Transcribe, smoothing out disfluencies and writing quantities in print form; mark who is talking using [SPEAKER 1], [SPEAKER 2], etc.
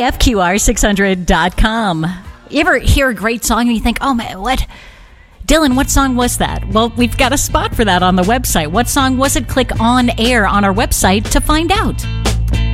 [SPEAKER 1] KFQR600.com. You ever hear a great song and you think, oh man, what? Dylan, what song was that? Well, we've got a spot for that on the website. What song was it? Click on air on our website to find out.